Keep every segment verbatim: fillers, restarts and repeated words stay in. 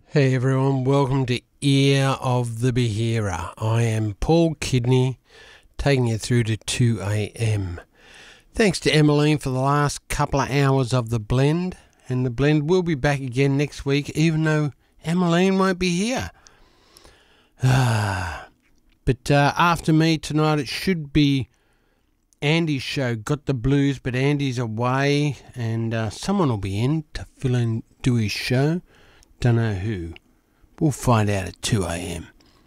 Hey everyone, welcome to Ear of the Behearer. I am Paul Kidney, taking you through to two a.m. Thanks to Emmeline for the last couple of hours of the blend, and the blend will be back again next week, even though Emmeline won't be here. Ah, but uh, after me tonight, it should be Andy's show, Got the Blues, but Andy's away, and uh, someone will be in to fill in, do his show. Don't know who. We'll find out at two a.m.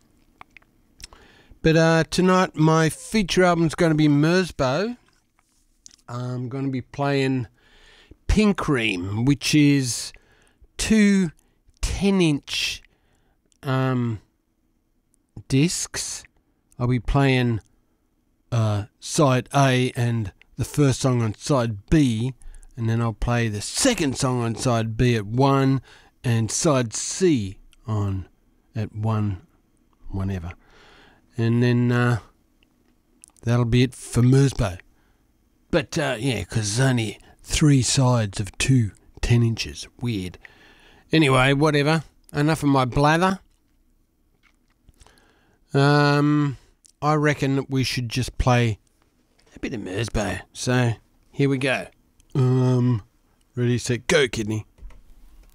But uh, tonight my feature album's going to be Merzbow. I'm going to be playing Pink Ream, which is two ten-inch um, discs. I'll be playing uh, side A and the first song on side B, and then I'll play the second song on side B at one, and side C on at one, whenever. And then uh, that'll be it for Merzbow. But, uh, yeah, because there's only three sides of two ten inches. Weird. Anyway, whatever. Enough of my blather. Um, I reckon that we should just play a bit of Merzbow. So, here we go. Um, ready, set, go, Kidney.